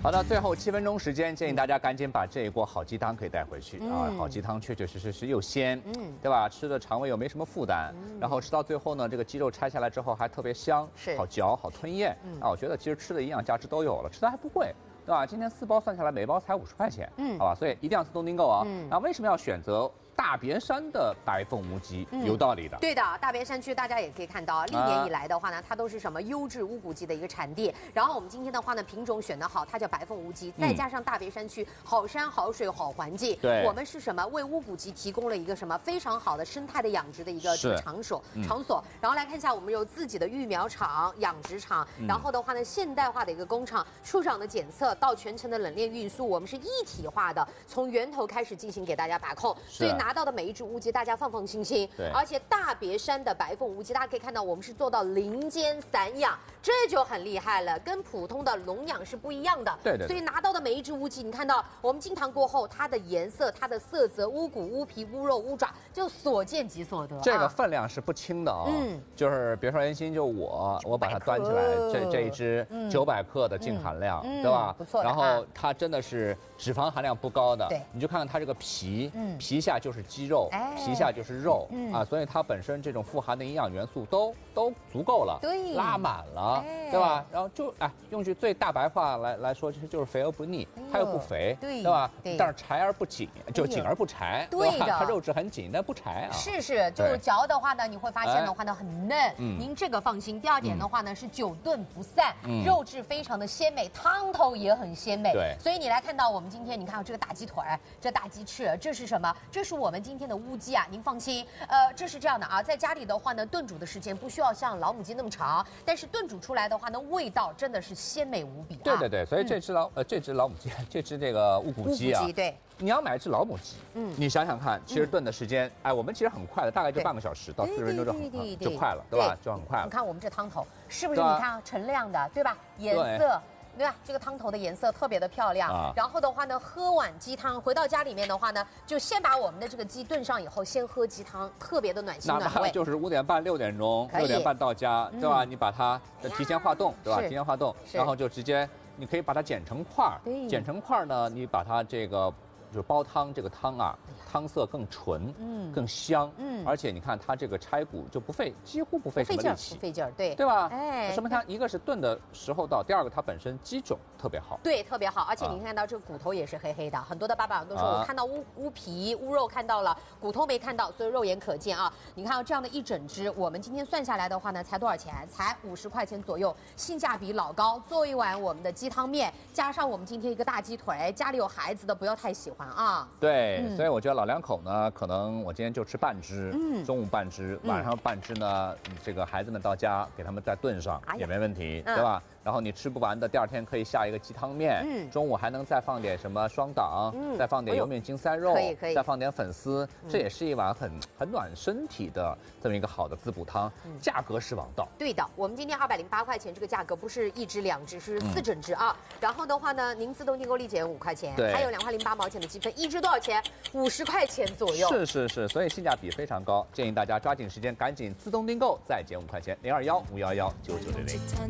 好的，最后7分钟时间，建议大家赶紧把这一锅好鸡汤可以带回去啊！好鸡汤确确实实是又鲜，对吧？吃的肠胃又没什么负担，然后吃到最后呢，这个鸡肉拆下来之后还特别香， 是好嚼好吞咽啊！我觉得其实吃的营养价值都有了，吃的还不贵。对吧？今天4包算下来，每包才50块钱，好吧？所以一定要自动订购啊。那为什么要选择大别山的白凤无鸡？有道理的。 对的，大别山区大家也可以看到，历年以来的话呢，它都是什么优质乌骨鸡的一个产地。然后我们今天的话呢，品种选得好，它叫白凤无鸡，再加上大别山区好山好水好环境， 对， 我们是什么为乌骨鸡提供了一个什么非常好的生态的养殖的一个场所。然后来看一下，我们有自己的育苗场、养殖场，然后的话呢，现代化的一个工厂，畜场的检测到全程的冷链运输，我们是一体化的，从源头开始进行给大家把控，所以拿到的每一只乌鸡，大家放放心心。 对， 而且大别山的白凤乌鸡，大家可以看到，我们是做到林间散养，这就很厉害了，跟普通的笼养是不一样的。 对。 所以拿到的每一只乌鸡，你看到我们经堂过后，它的颜色、它的色泽、乌骨、乌皮、乌肉、乌爪，就所见即所得。 这个分量是不轻的啊。就是别说人心，就我把它端起来，这一只900克的净含量，对吧？ 不错。 然后它真的是脂肪含量不高的， 对， 你就看看它这个皮，皮下就是肌肉，皮下就是肉啊，所以它本身这种富含的营养元素都足够了， 对， 拉满了，对吧？然后就用句最大白话来说，其实就是肥而不腻，它又不肥，对吧？但是柴而不紧，就紧而不柴， 对的， 它肉质很紧，但不柴啊。 是，就嚼的话呢，你会发现的话呢很嫩，您这个放心。第二点的话呢是久炖不散，肉质非常的鲜美，汤头也很鲜美， 对。 所以你来看到我们今天，你看这个大鸡腿，这大鸡翅，这是什么？这是我们今天的乌鸡啊，您放心，这是这样的啊，在家里的话呢，炖煮的时间不需要像老母鸡那么长，但是炖煮出来的话呢，味道真的是鲜美无比啊。 对，所以这只老母鸡，这只这个乌骨鸡啊， 对， 你要买一只老母鸡，你想想看，其实炖的时间，我们其实很快的，大概就半个小时到40分钟就快了，对吧？就很快了。 你看我们这汤头是不是？你看澄亮的，对吧？颜色。对吧？这个汤头的颜色特别的漂亮。然后的话呢，喝碗鸡汤，回到家里面的话呢，就先把我们的这个鸡炖上以后，先喝鸡汤，特别的暖心暖胃。 哪怕就是5点半、6点钟、6点半到家，对吧？你把它提前化冻，对吧？提前化冻，然后就直接，你可以把它剪成块儿。剪成块儿呢，你把它这个就是煲汤，这个汤啊，汤色更纯，更香，而且你看它这个拆骨就几乎不费什么力气， 不费劲儿，对吧？说明它一个是炖的时候到，第二个它本身鸡种特别好， 对，特别好，而且你看到这个骨头也是黑黑的，很多的爸爸都说我看到乌皮乌肉看到了，骨头没看到，所以肉眼可见啊。你看到这样的一整只，我们今天算下来的话呢，才多少钱？才50块钱左右，性价比老高。做一碗我们的鸡汤面，加上我们今天一个大鸡腿，家里有孩子的不要太喜欢啊。 对，所以我觉得老两口呢，可能我今天就吃半只，中午半只，晚上半只呢，这个孩子们到家给他们再炖上也没问题，对吧？然后你吃不完的，第2天可以下一个鸡汤面，中午还能再放点什么双档，再放点油面筋塞肉， 可以， 再放点粉丝，这也是一碗很暖身体的这么一个好的滋补汤，价格是王道。 对的，我们今天208块钱这个价格不是1只2只，是4整只啊。然后的话呢，您自动订购立减5块钱，还有2块08毛钱的积分，一只多少钱？50块钱左右。 是，所以性价比非常高，建议大家抓紧时间赶紧自动订购，再减5块钱，021-511-9900。